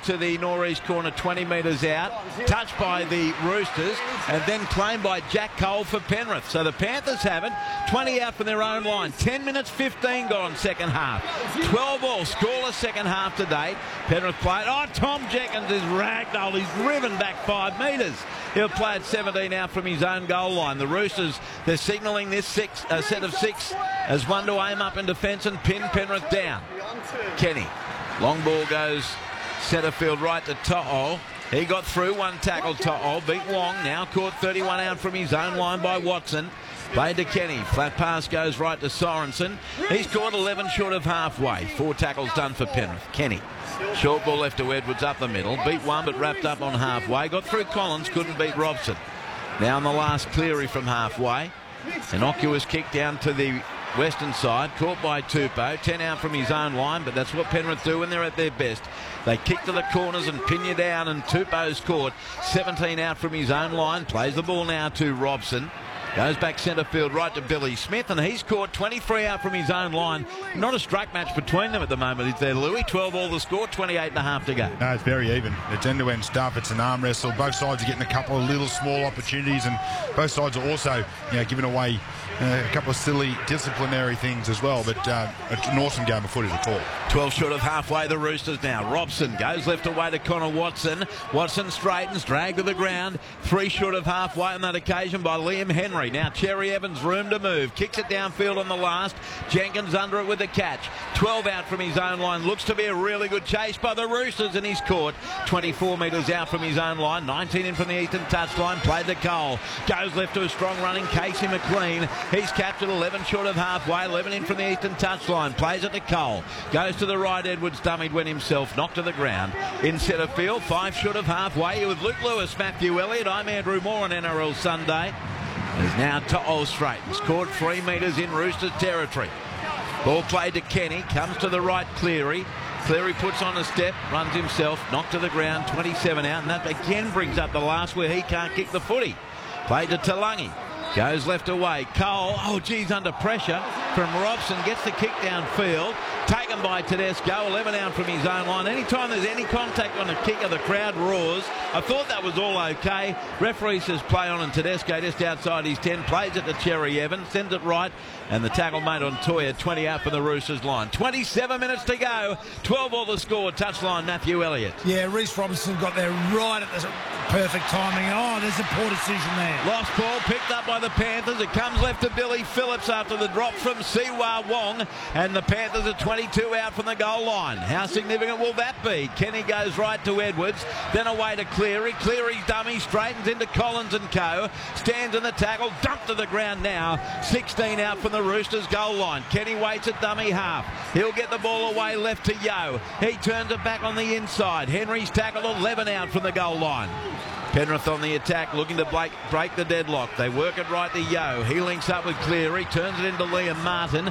to the northeast corner, 20 metres out. Touched by the Roosters and then claimed by Jack Cole for Penrith. So the Panthers have it. 20 out from their own line. 10 minutes 15 gone second half. 12 all. Scoreless second half to date. Penrith played. Oh, Tom Jenkins is ragdolled. He's driven back 5 metres. He'll play at 17 out from his own goal line. The Roosters, they're signalling this set of 6 as one to aim up in defence and pin Penrith down. Kenny. Long ball goes centre field right to To'o. He got through, one tackle. To'o beat Wong. Now caught 31 out from his own line by Watson. Played to Kenny. Flat pass goes right to Sorensen. He's caught 11 short of halfway. 4 tackles done for Penrith. Kenny. Short ball left to Edwards up the middle. Beat one but wrapped up on halfway. Got through Collins. Couldn't beat Robson. Now on the last Cleary from halfway. Innocuous kick down to the western side. Caught by Tupou. 10 out from his own line, but that's what Penrith do when they're at their best. They kick to the corners and pin you down, and Tupou's caught 17 out from his own line. Plays the ball now to Robson. Goes back centre field right to Billy Smith, and he's caught 23 out from his own line. Not a strike match between them at the moment, is there, Louis? 12 all the score, 28 and a half to go. No, it's very even. It's end-to-end stuff. It's an arm wrestle. Both sides are getting a couple of little small opportunities, and both sides are also, giving away a couple of silly disciplinary things as well. But it's an awesome game of footy to call. 12 short of halfway, the Roosters now. Robson goes left away to Connor Watson. Watson straightens, dragged to the ground. 3 short of halfway on that occasion by Liam Henry. Now Cherry Evans, room to move. Kicks it downfield on the last. Jenkins under it with the catch. 12 out from his own line. Looks to be a really good chase by the Roosters, and he's caught 24 metres out from his own line. 19 in from the eastern touchline. Played to Cole. Goes left to a strong running Casey McLean. He's captured 11 short of halfway. 11 in from the eastern touchline. Plays it to Cole. Goes to the right. Edwards dummied when himself. Knocked to the ground. In centre field. 5 short of halfway. With Luke Lewis, Matthew Elliott. I'm Andrew Moore on NRL Sunday. Is now To'o straightens. Scored 3 metres in Roosters territory. Ball played to Kenny. Comes to the right, Cleary. Cleary puts on a step, runs himself, knocked to the ground, 27 out, and that again brings up the last where he can't kick the footy. Played to Talangi. Goes left away. Cole, oh geez, under pressure from Robson. Gets the kick downfield. Taken by Tedesco. 11 out from his own line. Anytime there's any contact on a kicker, the crowd roars. I thought that was all okay. Referee says play on, and Tedesco just outside his 10. Plays it to Cherry Evans. Sends it right. And the tackle made on Toya. 20 out for the Roosters line. 27 minutes to go. 12 all the score. Touchline, Matthew Elliott. Yeah, Reece Robinson got there right at the perfect timing. Oh, there's a poor decision there. Lost ball picked up by the Panthers. It comes left to Billy Phillips after the drop from Siwa Wong, and the Panthers are 22 out from the goal line. How significant will that be? Kenny goes right to Edwards, then away to Cleary. Cleary's dummy straightens into Collins and co. Stands in the tackle, dumped to the ground now. 16 out from the Roosters goal line. Kenny waits at dummy half. He'll get the ball away left to Yo. He turns it back on the inside. Henry's tackled 11 out from the goal line. Penrith on the attack, looking to break the deadlock. They work it right to Yo. He links up with Cleary, turns it into Liam Martin.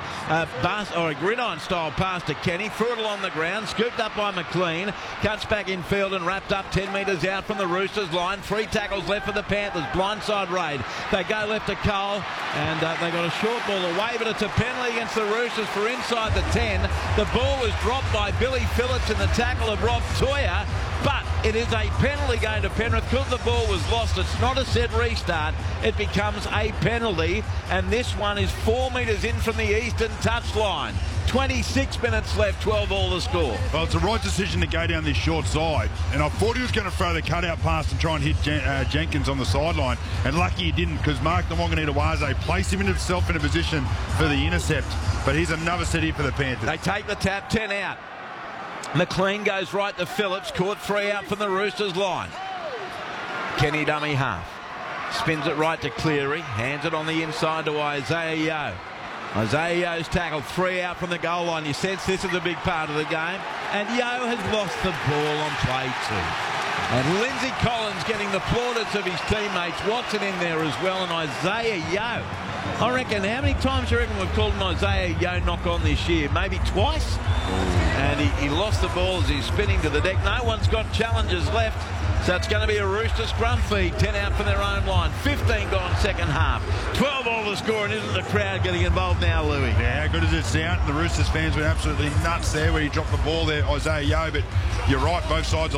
A gridiron-style pass to Kenny. Threw it along the ground, scooped up by McLean. Cuts back in field and wrapped up 10 metres out from the Roosters line. 3 tackles left for the Panthers. Blindside raid. They go left to Cole, and they got a short ball away, but it's a penalty against the Roosters for inside the 10. The ball was dropped by Billy Phillips in the tackle of Rob Toya, but it is a penalty going to Penrith because the ball was lost. It's not a set restart. It becomes a penalty, and this one is 4 metres in from the eastern touchline. 26 minutes left, 12 all the score. Well, it's the right decision to go down this short side, and I thought he was going to throw the cutout pass and try and hit Jenkins on the sideline, and lucky he didn't, because Mark Nawaqanitawase placed him himself in a position for the intercept. But here's another set here for the Panthers. They take the tap, 10 out. McLean goes right to Phillips, caught 3 out from the Roosters line. Kenny dummy half. Spins it right to Cleary, hands it on the inside to Isaiah Yo. Isaiah Yo's tackled 3 out from the goal line. You sense this is a big part of the game. And Yo has lost the ball on play 2. And Lindsay Collins getting the plaudits of his teammates. Watson in there as well, and Isaiah Yo. I reckon, how many times do you reckon we've called an Isaiah Yo knock on this year? Maybe twice? And he lost the ball as he's spinning to the deck. No one's got challenges left. So it's going to be a Rooster scrum feed. 10 out from their own line. 15 gone second half. 12 all the score, and isn't the crowd getting involved now, Louis? Yeah, how good does it sound? The Roosters fans were absolutely nuts there when he dropped the ball there, Isaiah Yo. But you're right, both sides